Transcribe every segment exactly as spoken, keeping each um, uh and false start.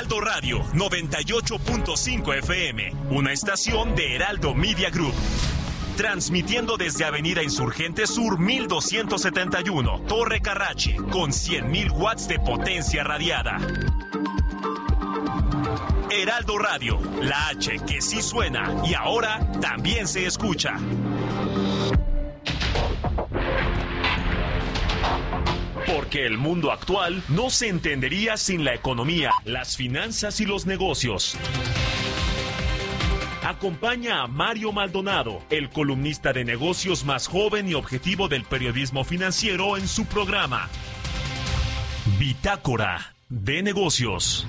Heraldo Radio noventa y ocho punto cinco F M, una estación de Heraldo Media Group. Transmitiendo desde Avenida Insurgente Sur mil doscientos setenta y uno, Torre Carrachi, con cien mil watts de potencia radiada. Heraldo Radio, la H que sí suena y ahora también se escucha. Porque el mundo actual no se entendería sin la economía, las finanzas y los negocios. Acompaña a Mario Maldonado, el columnista de negocios más joven y objetivo del periodismo financiero, en su programa Bitácora de Negocios.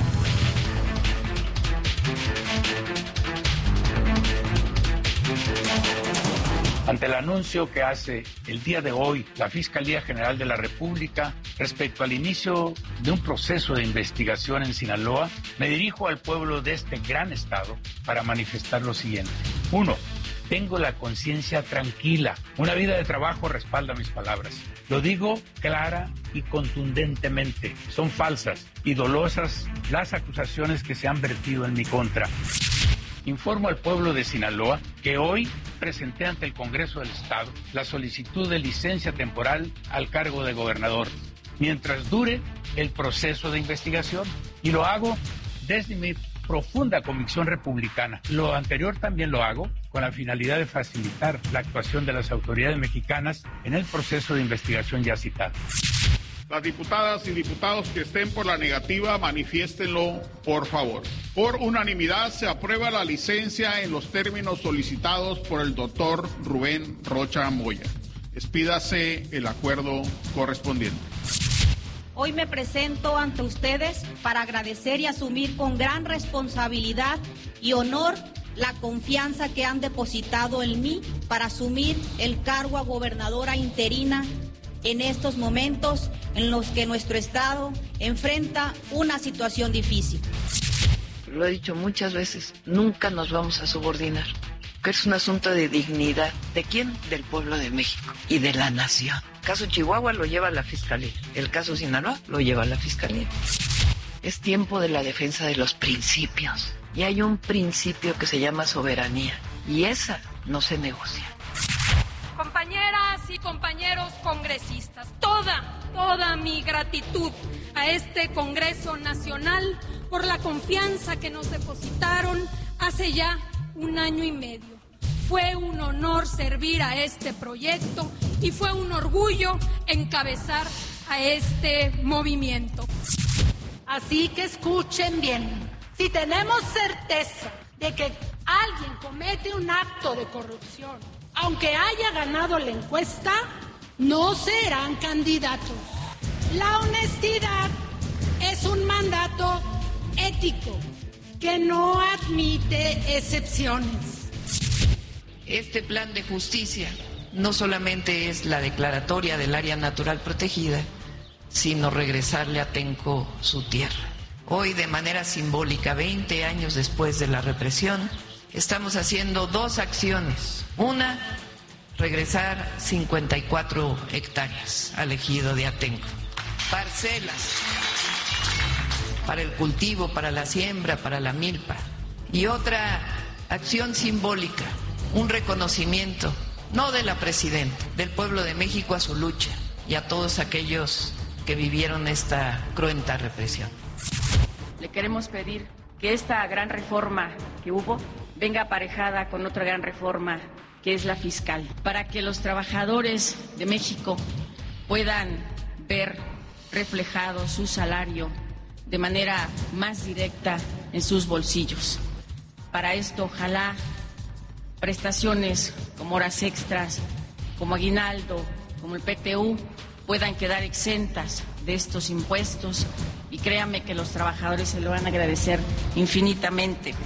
Ante el anuncio que hace el día de hoy la Fiscalía General de la República respecto al inicio de un proceso de investigación en Sinaloa, me dirijo al pueblo de este gran estado para manifestar lo siguiente. Uno, tengo la conciencia tranquila. Una vida de trabajo respalda mis palabras. Lo digo clara y contundentemente. Son falsas y dolosas las acusaciones que se han vertido en mi contra. Informo al pueblo de Sinaloa que hoy presenté ante el Congreso del Estado la solicitud de licencia temporal al cargo de gobernador, mientras dure el proceso de investigación, y lo hago desde mi profunda convicción republicana. Lo anterior también lo hago con la finalidad de facilitar la actuación de las autoridades mexicanas en el proceso de investigación ya citado. Las diputadas y diputados que estén por la negativa, manifiéstenlo, por favor. Por unanimidad se aprueba la licencia en los términos solicitados por el doctor Rubén Rocha Moya. Expídase el acuerdo correspondiente. Hoy me presento ante ustedes para agradecer y asumir con gran responsabilidad y honor la confianza que han depositado en mí para asumir el cargo a gobernadora interina en estos momentos en los que nuestro Estado enfrenta una situación difícil. Lo he dicho muchas veces, nunca nos vamos a subordinar, que es un asunto de dignidad. ¿De quién? Del pueblo de México y de la nación. El caso Chihuahua lo lleva la Fiscalía, el caso Sinaloa lo lleva la Fiscalía. Es tiempo de la defensa de los principios, y hay un principio que se llama soberanía, y esa no se negocia. Compañeras y compañeros congresistas, toda, toda mi gratitud a este Congreso Nacional por la confianza que nos depositaron hace ya un año y medio. Fue un honor servir a este proyecto y fue un orgullo encabezar a este movimiento. Así que escuchen bien, si tenemos certeza de que alguien comete un acto de corrupción, aunque haya ganado la encuesta, no serán candidatos. La honestidad es un mandato ético que no admite excepciones. Este plan de justicia no solamente es la declaratoria del área natural protegida, sino regresarle a Atenco su tierra. Hoy, de manera simbólica, veinte años después de la represión, estamos haciendo dos acciones. Una, regresar cincuenta y cuatro hectáreas al ejido de Atenco. Parcelas para el cultivo, para la siembra, para la milpa. Y otra acción simbólica, un reconocimiento, no de la presidenta, del pueblo de México a su lucha y a todos aquellos que vivieron esta cruenta represión. Le queremos pedir que esta gran reforma que hubo venga aparejada con otra gran reforma que es la fiscal, para que los trabajadores de México puedan ver reflejado su salario de manera más directa en sus bolsillos. Para esto, ojalá prestaciones como horas extras, como aguinaldo, como el P T U, puedan quedar exentas de estos impuestos, y créanme que los trabajadores se lo van a agradecer infinitamente.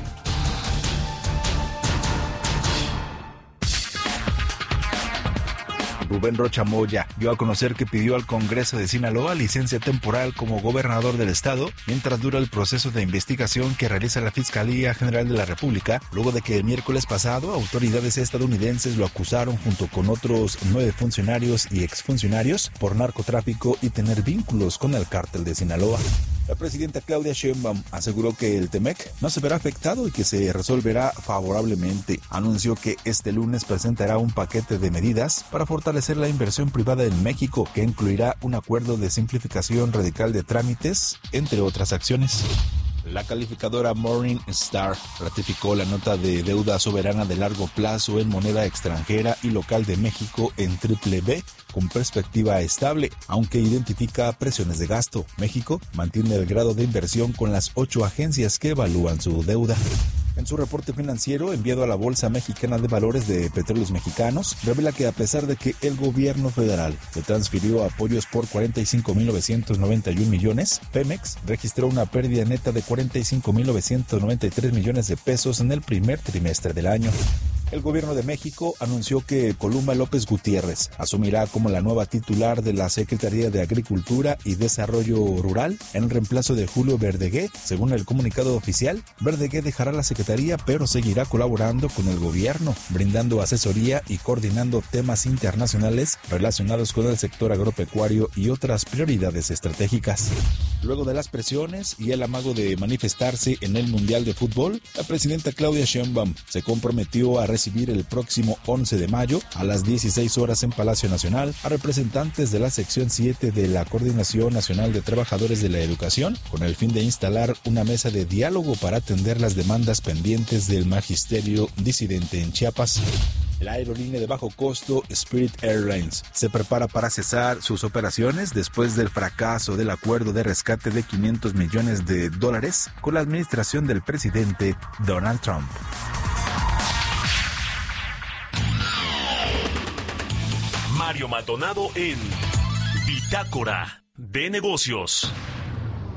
Rubén Rocha Moya dio a conocer que pidió al Congreso de Sinaloa licencia temporal como gobernador del estado mientras dura el proceso de investigación que realiza la Fiscalía General de la República, luego de que el miércoles pasado autoridades estadounidenses lo acusaron junto con otros nueve funcionarios y exfuncionarios por narcotráfico y tener vínculos con el cártel de Sinaloa. La presidenta Claudia Sheinbaum aseguró que el T M E C no se verá afectado y que se resolverá favorablemente. Anunció que este lunes presentará un paquete de medidas para fortalecer la inversión privada en México, que incluirá un acuerdo de simplificación radical de trámites, entre otras acciones. La calificadora Morningstar ratificó la nota de deuda soberana de largo plazo en moneda extranjera y local de México en triple B con perspectiva estable, aunque identifica presiones de gasto. México mantiene el grado de inversión con las ocho agencias que evalúan su deuda. En su reporte financiero enviado a la Bolsa Mexicana de Valores de Petróleos Mexicanos, revela que a pesar de que el gobierno federal le transfirió apoyos por cuarenta y cinco mil novecientos noventa y un millones, Pemex registró una pérdida neta de cuarenta y cinco mil novecientos noventa y tres millones de pesos en el primer trimestre del año. El gobierno de México anunció que Columba López Gutiérrez asumirá como la nueva titular de la Secretaría de Agricultura y Desarrollo Rural en reemplazo de Julio Verdegué. Según el comunicado oficial, Verdegué dejará la secretaría pero seguirá colaborando con el gobierno, brindando asesoría y coordinando temas internacionales relacionados con el sector agropecuario y otras prioridades estratégicas. Luego de las presiones y el amago de manifestarse en el Mundial de Fútbol, la presidenta Claudia Sheinbaum se comprometió a recibir el próximo once de mayo a las dieciséis horas en Palacio Nacional a representantes de la sección siete de la Coordinación Nacional de Trabajadores de la Educación, con el fin de instalar una mesa de diálogo para atender las demandas pendientes del magisterio disidente en Chiapas. La aerolínea de bajo costo Spirit Airlines se prepara para cesar sus operaciones después del fracaso del acuerdo de rescate de quinientos millones de dólares con la administración del presidente Donald Trump. Mario Maldonado en Bitácora de Negocios.